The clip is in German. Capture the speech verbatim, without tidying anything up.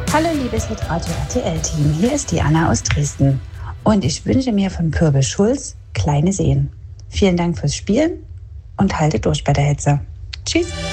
Hallo liebes Hitradio R T L-Team, hier ist die Anna aus Dresden und ich wünsche mir von Kürbel Schulz kleine Seen. Vielen Dank fürs Spielen und haltet durch bei der Hitze. Tschüss!